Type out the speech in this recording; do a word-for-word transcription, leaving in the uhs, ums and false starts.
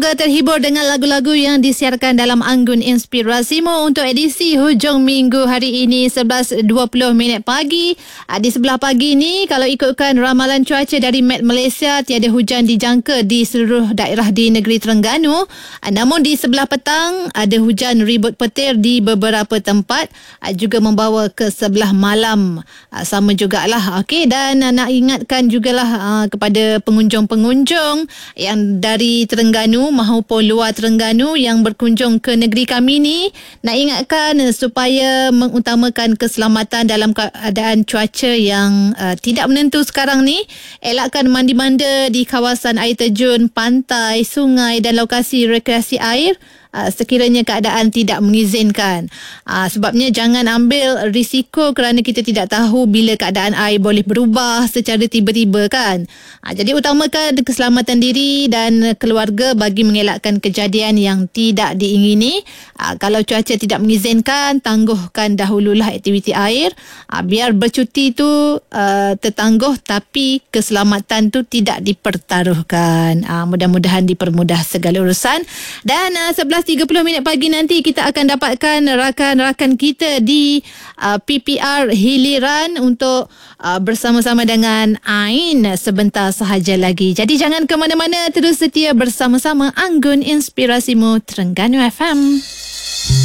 Terhibur dengan lagu-lagu yang disiarkan dalam Anggun Inspirasimu untuk edisi hujung minggu hari ini sebelas dua puluh minit pagi. Di sebelah pagi ni, kalau ikutkan ramalan cuaca dari Met Malaysia, tiada hujan dijangka di seluruh daerah di negeri Terengganu. Namun di sebelah petang ada hujan ribut petir di beberapa tempat, juga membawa ke sebelah malam sama jugalah. Okey, dan nak ingatkan jugalah kepada pengunjung-pengunjung yang dari Terengganu maupun luar Terengganu yang berkunjung ke negeri kami ni, nak ingatkan supaya mengutamakan keselamatan dalam keadaan cuaca yang uh, tidak menentu sekarang ni. Elakkan mandi-manda di kawasan air terjun, pantai, sungai dan lokasi rekreasi air Uh, sekiranya keadaan tidak mengizinkan. Uh, sebabnya jangan ambil risiko kerana kita tidak tahu bila keadaan air boleh berubah secara tiba-tiba kan. Uh, jadi utamakan keselamatan diri dan keluarga bagi mengelakkan kejadian yang tidak diingini. Uh, kalau cuaca tidak mengizinkan, tangguhkan dahululah aktiviti air. Uh, biar bercuti tu uh, tertangguh tapi keselamatan tu tidak dipertaruhkan. Uh, mudah-mudahan dipermudah segala urusan. Dan uh, sebelas tiga puluh minit pagi nanti kita akan dapatkan rakan-rakan kita di uh, P P R Hiliran untuk uh, bersama-sama dengan Ain sebentar sahaja lagi. Jadi jangan ke mana-mana, terus setia bersama-sama Anggun Inspirasimu Terengganu F M.